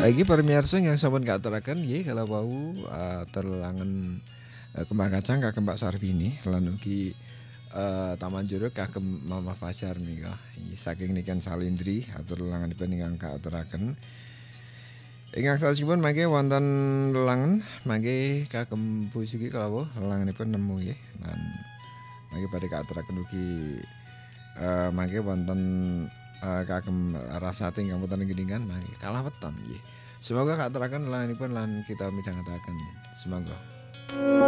Iki pamirsa yang sampun kaaturaken nggih kalau wau terlangen kembang kacang kagem Pak Sarbini lan ugi Taman Juruk kagem Mama Fajar nika. Saking niken Salindri atur lelanganipun ingkang kaaturaken. Ingkang salajengipun mangke wonten lelangan mangke kagem Bu Sugi kalau lelanganipun nemu nggih lan mangke badhe kaaturaken ugi mangke wonten kagem Rasati ingkang wonten gidingan mangke kalah weton nggih. Semoga kaaturaken lelanganipun lan kita midhangetaken. Semoga